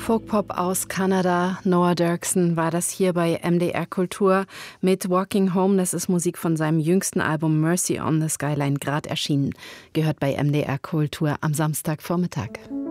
Folkpop aus Kanada, Noah Derksen war das hier bei MDR Kultur mit Walking Home. Das ist Musik von seinem jüngsten Album Mercy on the Skyline, gerade erschienen. Gehört bei MDR Kultur am Samstagvormittag.